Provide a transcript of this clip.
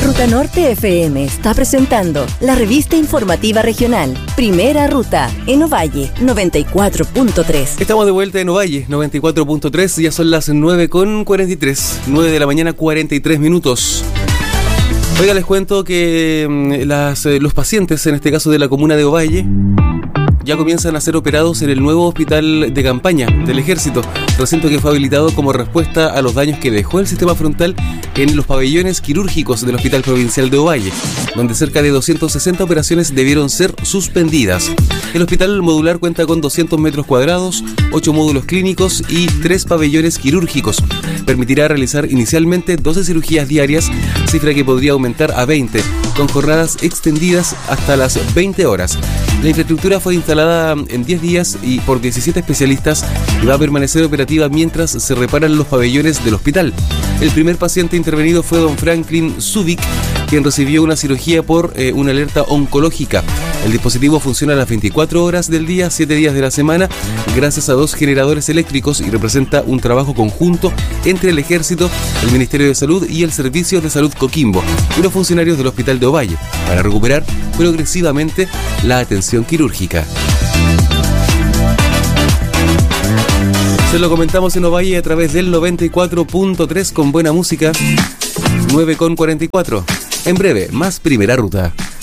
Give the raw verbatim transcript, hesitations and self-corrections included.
Ruta Norte F M está presentando la revista informativa regional Primera Ruta en Ovalle noventa y cuatro punto tres. Estamos de vuelta en Ovalle noventa y cuatro punto tres, ya son las nueve con cuarenta y tres, nueve de la mañana, cuarenta y tres minutos. Oiga, les cuento que las, los pacientes, en este caso de la comuna de Ovalle, ya comienzan a ser operados en el nuevo hospital de campaña del Ejército, recinto que fue habilitado como respuesta a los daños que dejó el sistema frontal en los pabellones quirúrgicos del Hospital Provincial de Ovalle, donde cerca de doscientas sesenta operaciones debieron ser suspendidas. El hospital modular cuenta con doscientos metros cuadrados, ocho módulos clínicos y tres pabellones quirúrgicos. Permitirá realizar inicialmente doce cirugías diarias, cifra que podría aumentar a veinte, con jornadas extendidas hasta las veinte horas. La infraestructura fue instalada en diez días y por diecisiete especialistas y va a permanecer operativa mientras se reparan los pabellones del hospital. El primer paciente intervenido fue don Franklin Zubik, quien recibió una cirugía por eh, una alerta oncológica. El dispositivo funciona a las veinticuatro horas del día, siete días de la semana, gracias a dos generadores eléctricos y representa un trabajo conjunto entre el Ejército, el Ministerio de Salud y el Servicio de Salud Coquimbo y los funcionarios del Hospital de Ovalle para recuperar progresivamente la atención quirúrgica. Se lo comentamos en Ovalle a través del noventa y cuatro punto tres con buena música. nueve con cuarenta y cuatro. En breve, más Primera Ruta.